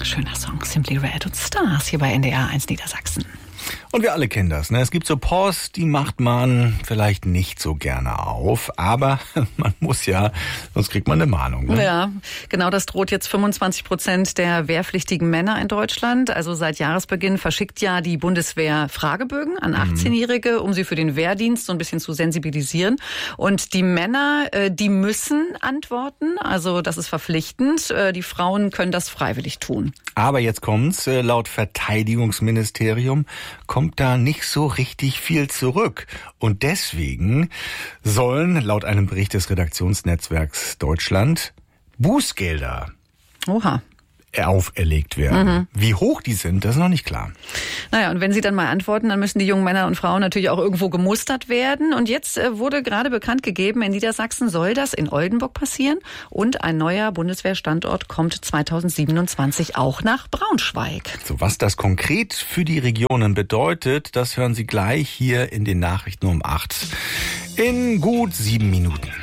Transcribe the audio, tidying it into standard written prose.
schöner Song. Simply Red und Stars hier bei NDR 1 Niedersachsen. Und wir alle kennen das, ne? Es gibt so Posts, die macht man vielleicht nicht so gerne auf, aber man muss ja, sonst kriegt man eine Mahnung. Ne? Ja, genau, das droht jetzt 25% der wehrpflichtigen Männer in Deutschland. Also seit Jahresbeginn verschickt ja die Bundeswehr Fragebögen an 18-Jährige, um sie für den Wehrdienst so ein bisschen zu sensibilisieren. Und die Männer, die müssen antworten, also das ist verpflichtend. Die Frauen können das freiwillig tun. Aber jetzt kommt's, laut Verteidigungsministerium kommt da nicht so richtig viel zurück. Und deswegen sollen laut einem Bericht des Redaktionsnetzwerks Deutschland Bußgelder auferlegt werden. Wie hoch die sind, das ist noch nicht klar. Naja, und wenn sie dann mal antworten, dann müssen die jungen Männer und Frauen natürlich auch irgendwo gemustert werden. Und jetzt wurde gerade bekannt gegeben, in Niedersachsen soll das in Oldenburg passieren. Und ein neuer Bundeswehrstandort kommt 2027 auch nach Braunschweig. So, was das konkret für die Regionen bedeutet, das hören Sie gleich hier in den Nachrichten um 8 in gut 7 Minuten.